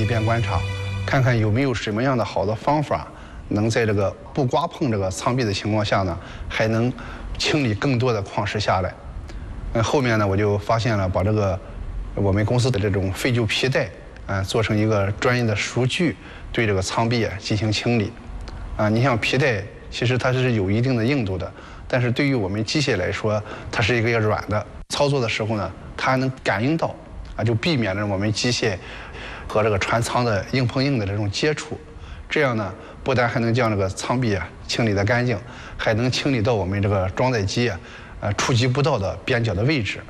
边观察，看看有没有什么样的好的方法，能在这个不刮碰这个舱壁的情况下呢，还能清理更多的矿石下来。后面呢，我就发现了把这个我们公司的这种废旧皮带做成一个专业的厨具，对这个舱壁进行清理。你像皮带，其实它是有一定的硬度的，但是对于我们机械来说，它是一个软的。操作的时候呢，它还能感应到，就避免了我们机械和这个船舱的硬碰硬的这种接触。这样呢，不但还能将这个舱壁清理得干净，还能清理到我们这个装载机触及不到的边角的位置。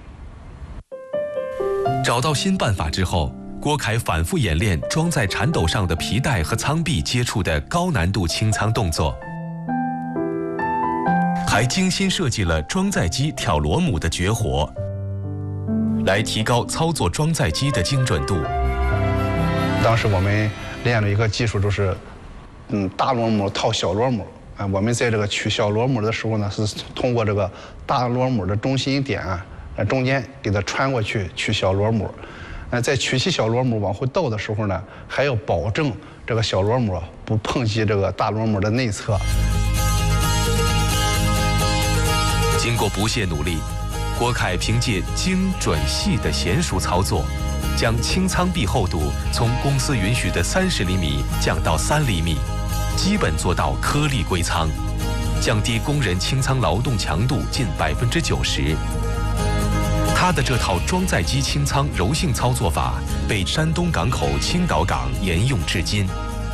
找到新办法之后，郭凯反复演练装在铲斗上的皮带和舱壁接触的高难度清仓动作，还精心设计了装载机挑螺母的绝活，来提高操作装载机的精准度。 当时我们练了一个技术，就是大螺母套小螺母。我们在这个取小螺母的时候呢，是通过这个大螺母的中心点中间给它穿过去取小螺母。在取起小螺母往后倒的时候呢，还要保证这个小螺母不碰击这个大螺母的内侧。 经过不懈努力，郭凯凭借精准细的娴熟操作，将清舱壁厚度从公司允许的30厘米降到3厘米，基本做到颗粒归舱，降低工人清舱劳动强度近90%。他的这套装载机清舱柔性操作法被山东港口青岛港沿用至今。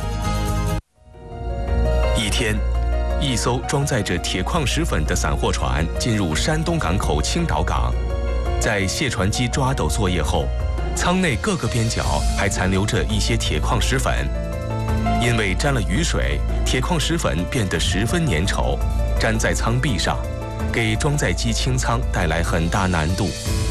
一天，一艘装载着铁矿石粉的散货船进入山东港口青岛港，在卸船机抓斗作业后，舱内各个边角还残留着一些铁矿石粉，因为沾了雨水，铁矿石粉变得十分粘稠，粘在舱壁上，给装载机清舱带来很大难度。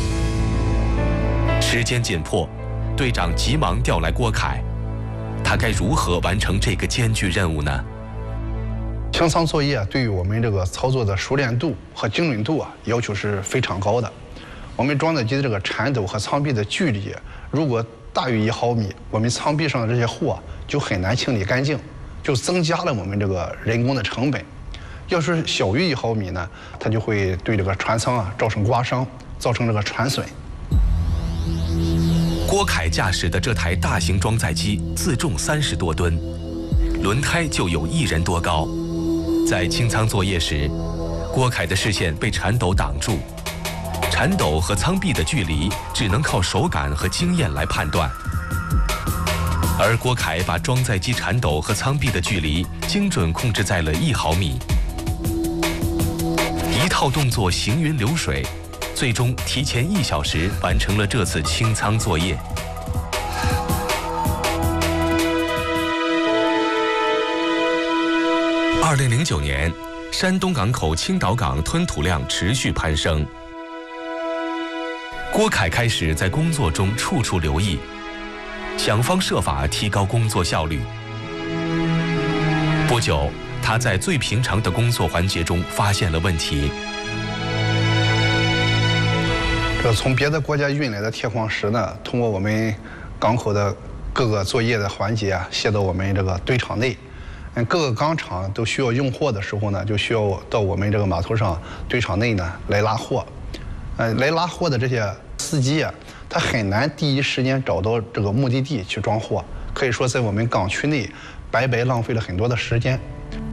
时间紧迫，队长急忙调来郭凯，他该如何完成这个艰巨任务呢？ 清仓作业对于我们这个操作的熟练度和精准度要求是非常高的。我们装载机的这个铲斗和舱壁的距离如果大于1毫米，我们舱壁上的这些货就很难清理干净，就增加了我们这个人工的成本。要是小于1毫米呢，它就会对这个船舱造成刮伤，造成这个船损。 郭凯驾驶的这台大型装载机自重30多吨，轮胎就有1人多高。在清仓作业时，郭凯的视线被铲斗挡住，铲斗和舱壁的距离只能靠手感和经验来判断。而郭凯把装载机铲斗和舱壁的距离精准控制在了1毫米，一套动作行云流水，最终提前1小时完成了这次清仓作业。2009年，山东港口青岛港吞吐量持续攀升。郭凯开始在工作中处处留意，想方设法提高工作效率。不久，他在最平常的工作环节中发现了问题。 从别的国家运来的铁矿石呢，通过我们港口的各个作业的环节卸到我们这个堆场内。各个钢厂都需要用货的时候呢，就需要到我们这个码头上堆场内呢来拉货。来拉货的这些司机他很难第一时间找到这个目的地去装货，可以说在我们港区内白白浪费了很多的时间。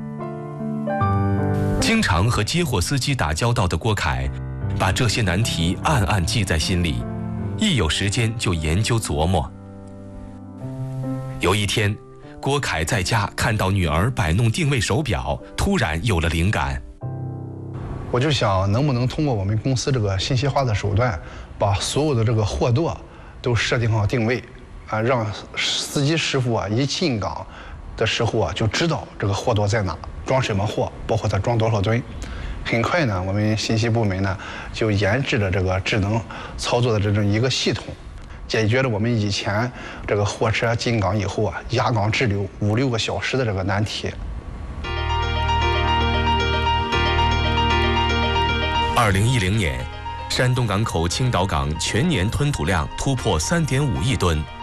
经常和接货司机打交道的郭凯，把这些难题暗暗记在心里，一有时间就研究琢磨。有一天，郭凯在家看到女儿摆弄定位手表，突然有了灵感。 我就想，能不能通过我们公司这个信息化的手段，把所有的这个货垛都设定好定位，让司机师傅一进港的时候就知道这个货垛在哪，装什么货，包括它装多少吨。很快呢，我们信息部门呢就研制了这个智能操作的这种一个系统。解决了我们以前这个货车进港以后压港滞留5、6个小时的这个难题。 2010年，山东港口青岛港全年吞吐量突破3.5亿吨，